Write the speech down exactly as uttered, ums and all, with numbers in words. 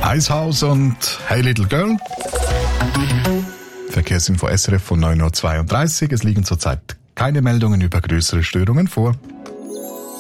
Icehouse und Hey Little Girl. Verkehrsinfo S R F von neun Uhr zweiunddreißig. Es liegen zurzeit keine Meldungen über größere Störungen vor.